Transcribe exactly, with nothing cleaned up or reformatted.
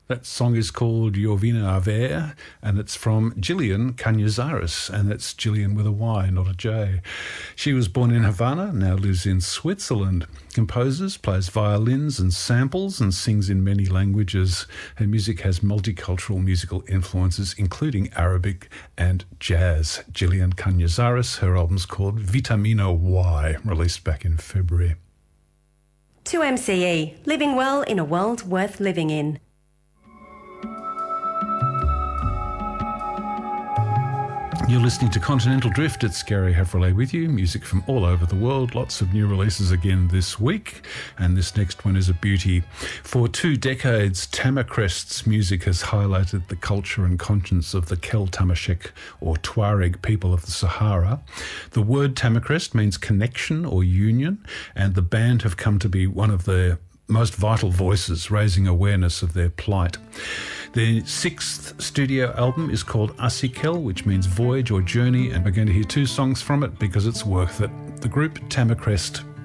That song is called Jovina Aver, and it's from Gillian Canizares, and it's Gillian with a Y, not a J. She was born in Havana, now lives in Switzerland. Composes, plays violins and samples, and sings in many languages. Her music has multicultural musical influences, including Arabic and jazz. Gillian Canizares, her album's called Vitamina Y, released back in February. two M C E, living well in a world worth living in. You're listening to Continental Drift. It's Gary Havrilay with you. Music from all over the world. Lots of new releases again this week. And this next one is a beauty. For two decades, Tamarcrest's music has highlighted the culture and conscience of the Kel Tamasheq or Tuareg people of the Sahara. The word Tamarcrest means connection or union, and the band have come to be one of the most vital voices, raising awareness of their plight. Their sixth studio album is called Asikel, which means voyage or journey, and we're going to hear two songs from it because it's worth it. The group Tamarcrest